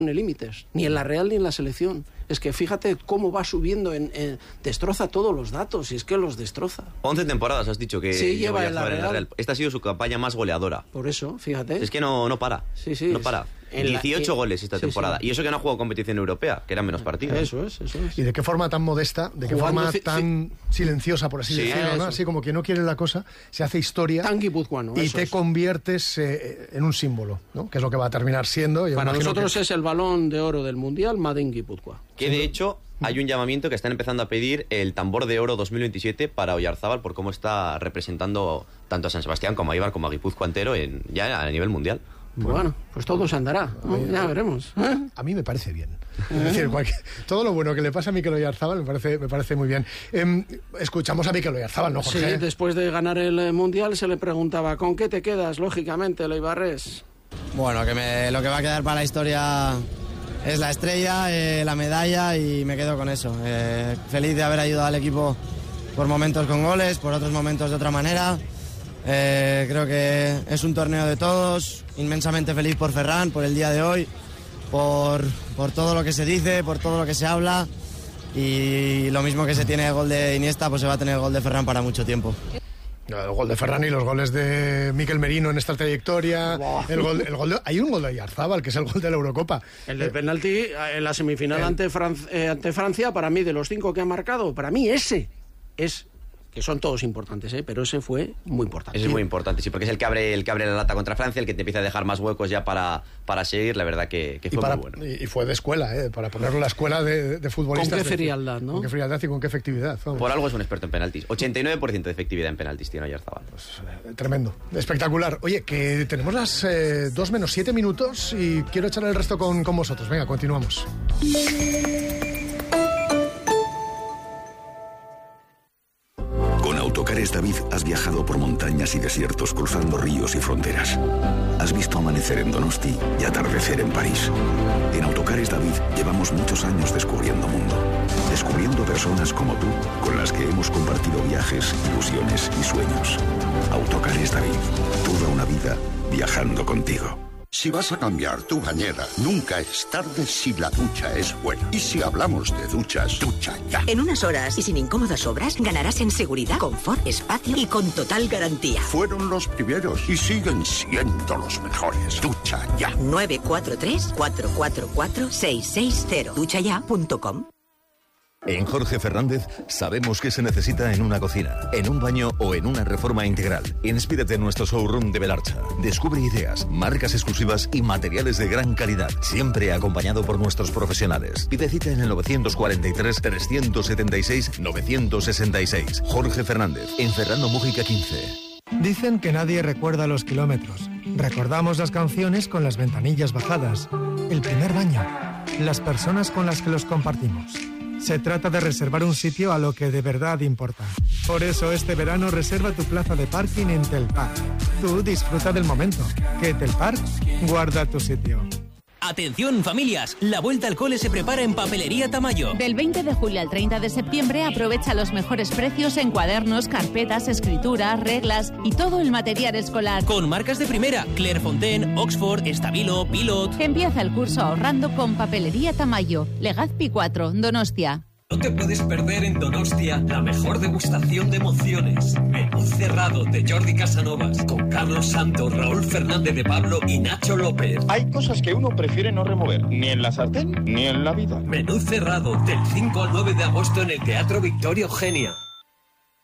tiene límites, ni en la Real ni en la selección. Es que fíjate cómo va subiendo, destroza todos los datos, y es que los destroza. 11 temporadas has dicho que sí, lleva en la Real. Esta ha sido su campaña más goleadora. Por eso, fíjate. Es que no para. Sí, no para. 18 goles esta temporada. Sí. Y eso que no ha jugado competición europea, que eran menos partidos. Eso es. Y de qué forma tan modesta, de qué forma tan silenciosa, por así decirlo, ¿no? Así como que no quiere la cosa, se hace historia. Tan guipuzcoano. Y te conviertes en un símbolo, ¿no? Que es lo que va a terminar siendo. Para nosotros es el Balón de Oro del Mundial, Made in Guipúzcoa. Que de hecho hay un llamamiento que están empezando a pedir el Tambor de Oro 2027 para Oyarzábal por cómo está representando tanto a San Sebastián como a Eibar como a Guipúzcoa entero ya a nivel mundial. Bueno, pues todo se andará, ¿no? Ya veremos. A mí me parece bien. Es decir, todo lo bueno que le pasa a Mikel Oyarzábal me parece muy bien. Escuchamos a Mikel Oyarzábal, ¿no, Jorge? Sí, después de ganar el Mundial se le preguntaba ¿con qué te quedas, lógicamente, el eibarrés? Bueno, lo que va a quedar para la historia es la estrella, la medalla, y me quedo con eso. Feliz de haber ayudado al equipo por momentos con goles, por otros momentos de otra manera. Creo que es un torneo de todos, inmensamente feliz por Ferran, por el día de hoy, por todo lo que se dice, por todo lo que se habla, y lo mismo que se tiene el gol de Iniesta, pues se va a tener el gol de Ferran para mucho tiempo. El gol de Ferran y los goles de Mikel Merino en esta trayectoria. Hay un gol de Oyarzábal, que es el gol de la Eurocopa. El de penalti en la semifinal ante Francia, para mí, de los 5 que ha marcado, para mí ese es... que son todos importantes, pero ese fue muy importante. Ese es muy importante, sí, porque es el que abre la lata contra Francia, el que te empieza a dejar más huecos ya para seguir, la verdad que fue muy bueno. Y fue de escuela, para ponerlo en la escuela de futbolistas. Con qué frialdad, ¿no? Con qué frialdad y con qué efectividad. Vamos. Por algo es un experto en penaltis. 89% de efectividad en penaltis tiene Oyarzábal. Pues, tremendo, espectacular. Oye, que tenemos las 2 menos 7 minutos y quiero echar el resto con vosotros. Venga, continuamos. Autocares David has viajado por montañas y desiertos, cruzando ríos y fronteras. Has visto amanecer en Donosti y atardecer en París. En Autocares David llevamos muchos años descubriendo mundo. Descubriendo personas como tú, con las que hemos compartido viajes, ilusiones y sueños. Autocares David, toda una vida viajando contigo. Si vas a cambiar tu bañera, nunca es tarde si la ducha es buena. Y si hablamos de duchas, ducha ya. En unas horas y sin incómodas obras, ganarás en seguridad, confort, espacio y con total garantía. Fueron los primeros y siguen siendo los mejores. Ducha ya. 943-444-660. duchaya.com. En Jorge Fernández sabemos qué se necesita en una cocina, en un baño o en una reforma integral. Inspírate en nuestro showroom de Belarcha. Descubre ideas, marcas exclusivas y materiales de gran calidad, siempre acompañado por nuestros profesionales. Pide cita en el 943-376-966. Jorge Fernández, en Ferrando Mújica 15. Dicen que nadie recuerda los kilómetros. Recordamos las canciones con las ventanillas bajadas, el primer baño, las personas con las que los compartimos. Se trata de reservar un sitio a lo que de verdad importa. Por eso este verano reserva tu plaza de parking en Telpark. Tú disfruta del momento, que Telpark guarda tu sitio. Atención familias, la vuelta al cole se prepara en Papelería Tamayo. Del 20 de julio al 30 de septiembre aprovecha los mejores precios en cuadernos, carpetas, escrituras, reglas y todo el material escolar. Con marcas de primera, Clairefontaine, Oxford, Stabilo, Pilot. Empieza el curso ahorrando con Papelería Tamayo, Legazpi 4, Donostia. No te puedes perder en Donostia la mejor degustación de emociones. Menú cerrado de Jordi Casanovas con Carlos Santos, Raúl Fernández de Pablo y Nacho López. Hay cosas que uno prefiere no remover, ni en la sartén ni en la vida. Menú cerrado del 5 al 9 de agosto en el Teatro Victoria Eugenia.